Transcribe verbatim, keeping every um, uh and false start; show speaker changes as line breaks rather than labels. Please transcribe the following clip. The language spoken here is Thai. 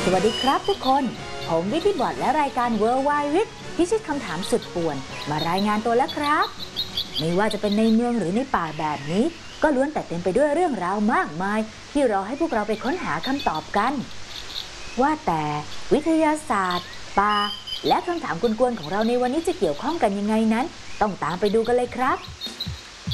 สวัสดีครับทุกคนผมวิทย์บอร์ดและรายการ Worldwide with พิชิตคำถามสุดป่วนมารายงานตัวแล้วครับไม่ว่าจะเป็นในเมืองหรือในป่าแบบนี้ก็ล้วนแต่เต็มไปด้วยเรื่องราวมากมายที่รอให้พวกเราไปค้นหาคำตอบกันว่าแต่วิทยาศาสตร์ป่าและคำถามกวนๆของเราในวันนี้จะเกี่ยวข้องกันยังไงนั้นต้องตามไปดูกันเลยครับ